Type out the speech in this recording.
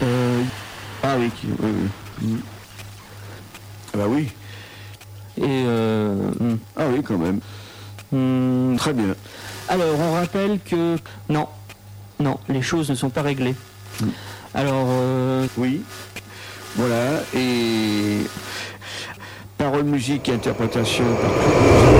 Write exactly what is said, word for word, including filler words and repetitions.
Euh, ah oui, qui- oui, oui. Mm. Ah bah oui. Et euh, hmm. Ah oui, quand même. Hmm. Très bien. Alors, on rappelle que non, non, les choses ne sont pas réglées. Mm. Alors, euh, Oui. Voilà. Et paroles, musique et interprétation par Claude Mouzin.